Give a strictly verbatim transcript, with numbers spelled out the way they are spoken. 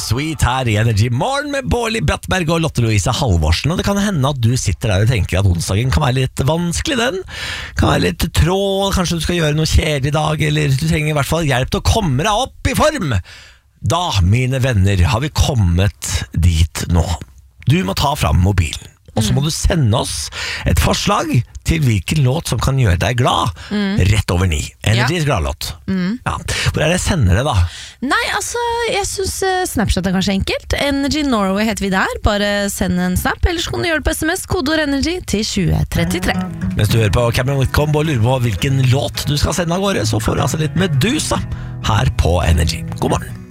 Sweet her i Energy Morgen med Bårli Brattberg og Lotte Louise Halvorsen. Og det kan hende at du sitter der og tenker at onsdagen kan være litt vanskelig, den. Kan være litt trå, kanskje du skal gjøre noe kjedelig i dag, eller du trenger i hvert fall hjelp til å komme deg opp i form. Da, mine venner, har vi kommet dit nå. Du må ta fram mobilen. Og så må du sende oss et forslag til hvilken låt som kan gjøre deg glad. mm. Rett over ni. Energys ja. gladlåt. mm. ja. Hvor er det jeg sender det da? Nei, altså, jeg synes uh, Snapchat er kanskje enkelt. Energy Norway heter vi der. Bare send en snap, eller så kan du gjøre det på sms. Kodeord Energy til tjue trettitre. Mens du hører på Cameron Whitcomb og lurer på hvilken låt du skal sende av gårde, så får du altså litt Medusa her på Energy. God morgen.